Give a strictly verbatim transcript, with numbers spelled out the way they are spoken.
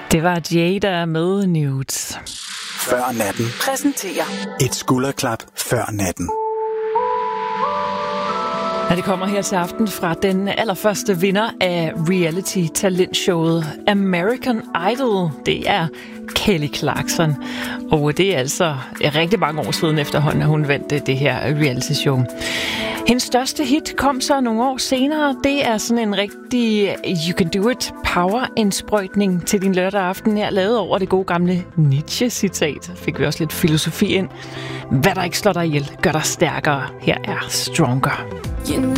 Det var Jada med Nudes. Før natten præsenterer et skulderklap før natten. Ja, det kommer her til aften fra den allerførste vinder af reality-talentshowet American Idol. Det er Kelly Clarkson. Og det er altså rigtig mange år siden efterhånden, at hun vandt det her reality-show. Hendes største hit kom så nogle år senere. Det er sådan en rigtig You Can Do It power-indsprøjtning til din lørdag aften her, lavet over det gode gamle Nietzsche-citat. Fik vi også lidt filosofi ind. Hvad der ikke slår dig ihjel, gør dig stærkere. Her er Stronger. You